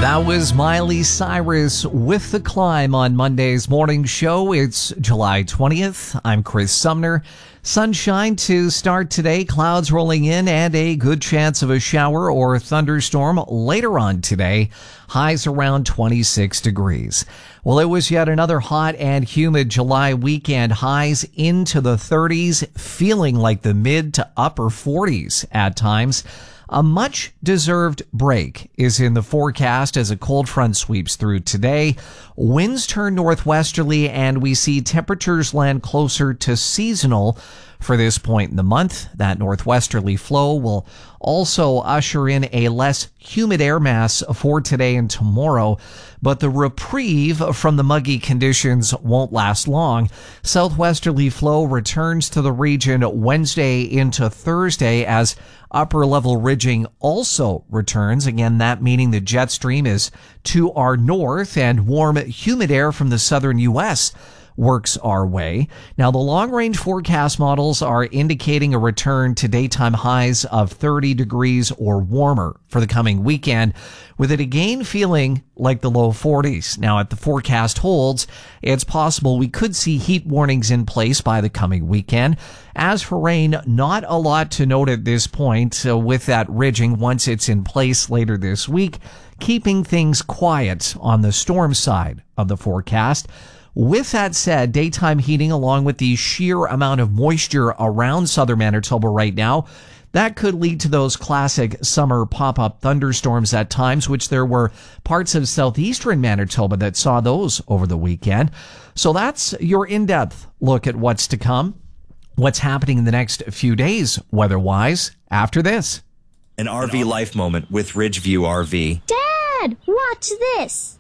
That was Miley Cyrus with The Climb on Monday's morning show. It's July 20th. I'm Chris Sumner. Sunshine to start today, clouds rolling in, and a good chance of a shower or thunderstorm later on today. Highs around 26 degrees. Well, it was yet another hot and humid July weekend. Highs into the 30s, feeling like the mid to upper 40s at times. A much-deserved break is in the forecast as a cold front sweeps through today. Winds turn northwesterly, and we see temperatures land closer to seasonal for this point in the month. That northwesterly flow will also usher in a less humid air mass for today and tomorrow, but the reprieve from the muggy conditions won't last long. Southwesterly flow returns to the region Wednesday into Thursday as upper level ridging also returns. Again, that meaning the jet stream is to our north and warm, humid air from the southern U.S. works our way. Now, the long-range forecast models are indicating a return to daytime highs of 30 degrees or warmer for the coming weekend, with it again feeling like the low 40s. Now, if the forecast holds, it's possible we could see heat warnings in place by the coming weekend. As for rain, not a lot to note at this point with that ridging once it's in place later this week, keeping things quiet on the storm side of the forecast. With that said, daytime heating, along with the sheer amount of moisture around southern Manitoba right now, that could lead to those classic summer pop-up thunderstorms at times, which there were parts of southeastern Manitoba that saw those over the weekend. So that's your in-depth look at what's to come, what's happening in the next few days weather-wise after this. An RV life moment with Ridgeview RV. Dad, watch this.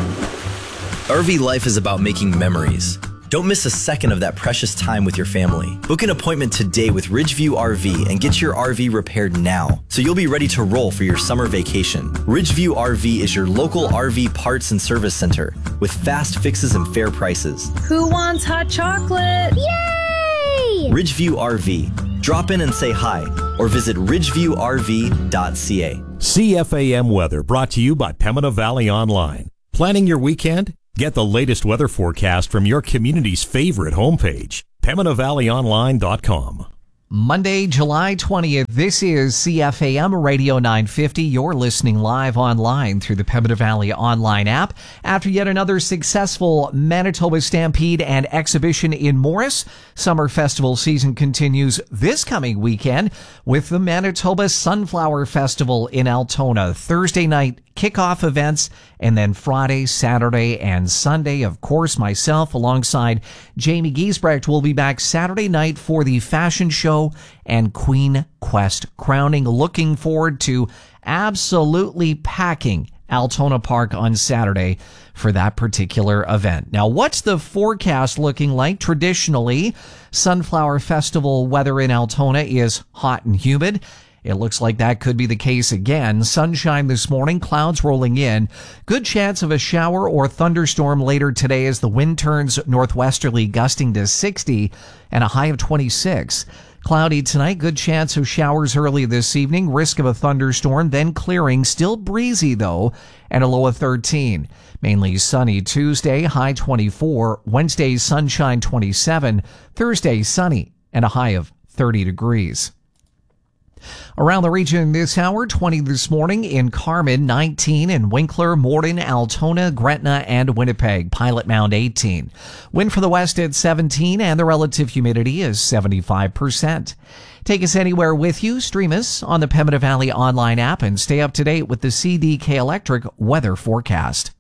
RV life is about making memories. Don't miss a second of that precious time with your family. Book an appointment today with Ridgeview RV and get your RV repaired now, so you'll be ready to roll for your summer vacation. Ridgeview RV is your local RV parts and service center with fast fixes and fair prices. Who wants hot chocolate? Yay! Ridgeview RV. Drop in and say hi or visit ridgeviewrv.ca. CFAM weather brought to you by Pembina Valley Online. Planning your weekend? Get the latest weather forecast from your community's favorite homepage, PembinaValleyOnline.com. Monday, July 20th, this is CFAM Radio 950. You're listening live online through the Pembina Valley Online app. After yet another successful Manitoba Stampede and exhibition in Morris, summer festival season continues this coming weekend with the Manitoba Sunflower Festival in Altona. Thursday night kickoff events, and then Friday, Saturday, and Sunday. Of course, myself alongside Jamie Giesbrecht will be back Saturday night for the fashion show and Queen Quest crowning. Looking forward to absolutely packing Altona Park on Saturday for that particular event. Now, what's the forecast looking like? Traditionally, Sunflower Festival weather in Altona is hot and humid. It looks like that could be the case again. Sunshine this morning, clouds rolling in. Good chance of a shower or thunderstorm later today as the wind turns northwesterly, gusting to 60 and a high of 26. Cloudy tonight, good chance of showers early this evening, risk of a thunderstorm, then clearing. Still breezy, though, and a low of 13. Mainly sunny Tuesday, high 24. Wednesday, sunshine 27. Thursday, sunny and a high of 30 degrees. Around the region this hour, 20 this morning in Carman, 19 in Winkler, Morden, Altona, Gretna, and Winnipeg. Pilot Mound, 18. Wind from the west at 17, and the relative humidity is 75%. Take us anywhere with you. Stream us on the Pembina Valley Online app and stay up to date with the CDK Electric weather forecast.